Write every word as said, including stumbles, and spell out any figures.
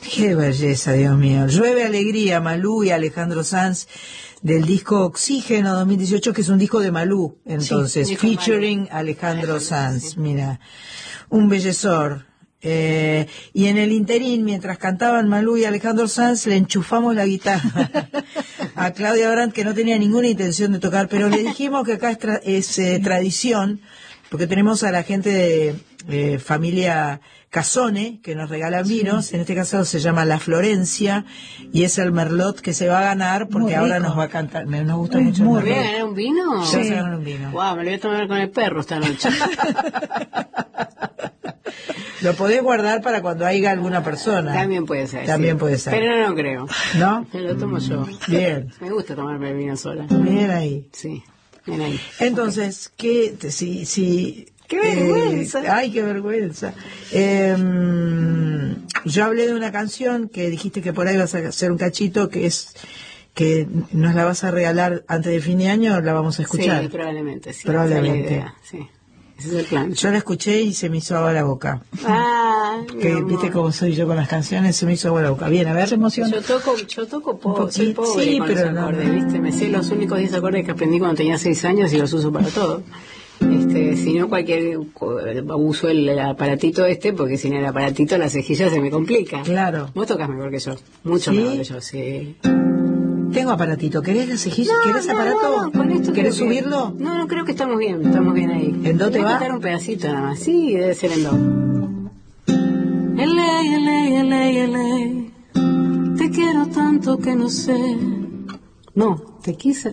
Qué belleza, Dios mío. Llueve Alegría, Malú y Alejandro Sanz, del disco Oxígeno dos mil dieciocho, que es un disco de Malú, entonces, sí, featuring Malú. Alejandro Sanz, sí. Mira, un bellezor. Eh, y en el interín, mientras cantaban Malú y Alejandro Sanz, le enchufamos la guitarra a Claudia Brandt, que no tenía ninguna intención de tocar, pero le dijimos que acá es, tra- es eh, tradición, porque tenemos a la gente de eh, familia Casone, que nos regalan vinos, sí. En este caso se llama La Florencia, y es el Merlot que se va a ganar, porque ahora nos va a cantar, me, nos gusta es mucho el Merlot. ¿Me voy a ganar un vino? Sí. Vas a ganar un vino. Wow, me lo voy a tomar con el perro esta noche. Lo podés guardar para cuando haya alguna persona. También puede ser. También sí. puede ser. Pero no, no creo. ¿No? Me lo tomo yo. Bien. Me gusta tomarme el vino sola. Bien ahí. Sí, bien ahí. Entonces, ¿qué? Si, si, ¡Qué vergüenza! Eh, ¡Ay, qué vergüenza! Eh, yo hablé de una canción que dijiste que por ahí vas a hacer un cachito, que es que nos la vas a regalar antes de fin de año, la vamos a escuchar. Sí, probablemente, sí. Probablemente. Esa es la idea, sí. Ese es el plan. Yo la escuché y se me hizo agua la boca. Ah, que viste cómo soy yo con las canciones, se me hizo agua la boca. Bien, a ver, se emociona. Yo toco, yo toco po soy pobre sí, con pero los acordes, no, ¿viste? Me sé los únicos diez acordes que aprendí cuando tenía seis años y los uso para todo. Este, si no cualquier uso el, el aparatito este, porque sin el aparatito la cejilla se me complica. Claro. Vos tocas mejor que yo, mucho ¿Sí? mejor que yo, sí. Tengo aparatito, ¿querés la cejilla? No, ¿Querés no, aparato? No, no, con esto ¿Querés que... subirlo? No, no, creo que estamos bien, estamos bien ahí. ¿En do te va? Voy a un pedacito nada más, sí, debe ser en do. Ele, ele, ele, ele, te quiero tanto que no sé. No, te quise.